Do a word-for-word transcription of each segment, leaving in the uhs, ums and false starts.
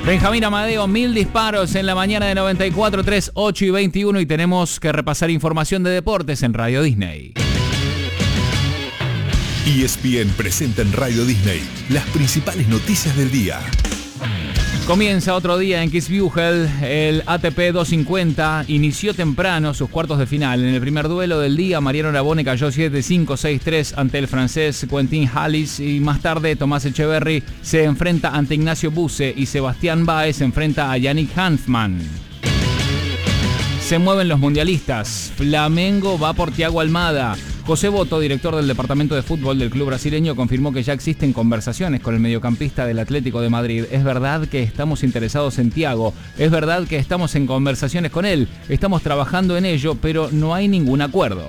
Benjamín Amadeo, mil disparos en la mañana de noventa y cuatro punto tres, ocho y veintiuno, y tenemos que repasar información de deportes en Radio Disney. E S P N presenta en Radio Disney las principales noticias del día. Comienza otro día en Kitzbühel, el A T P doscientos cincuenta inició temprano sus cuartos de final. En el primer duelo del día, Mariano Narbonne cayó siete cinco, seis tres ante el francés Quentin Halys, y más tarde Tomás Echeverry se enfrenta ante Ignacio Buse y Sebastián Baez se enfrenta a Yannick Hanfmann. Se mueven los mundialistas. Flamengo va por Thiago Almada. José Boto, director del departamento de fútbol del club brasileño, confirmó que ya existen conversaciones con el mediocampista del Atlético de Madrid. Es verdad que estamos interesados en Thiago, es verdad que estamos en conversaciones con él, estamos trabajando en ello, pero no hay ningún acuerdo.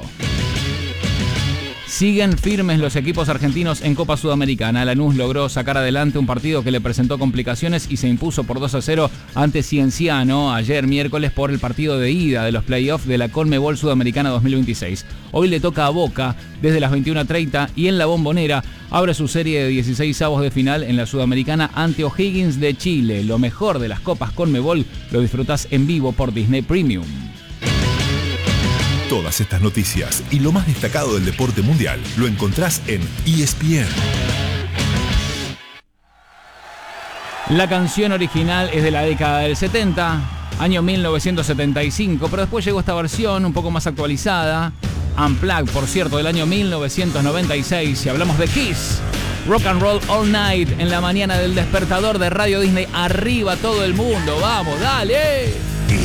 Siguen firmes los equipos argentinos en Copa Sudamericana. Lanús logró sacar adelante un partido que le presentó complicaciones y se impuso por dos a cero ante Cienciano ayer miércoles por el partido de ida de los playoffs de la Conmebol Sudamericana dos mil veintiséis. Hoy le toca a Boca desde las veintiuna treinta y en la Bombonera abre su serie de dieciséis avos de final en la Sudamericana ante O'Higgins de Chile. Lo mejor de las Copas Conmebol lo disfrutás en vivo por Disney Premium. Todas estas noticias y lo más destacado del deporte mundial lo encontrás en E S P N. La canción original es de la década del setenta, año mil novecientos setenta y cinco, pero después llegó esta versión un poco más actualizada, Unplugged, por cierto, del año mil novecientos noventa y seis, y hablamos de Kiss. Rock and Roll All Night en la mañana del despertador de Radio Disney. Arriba todo el mundo, vamos, dale.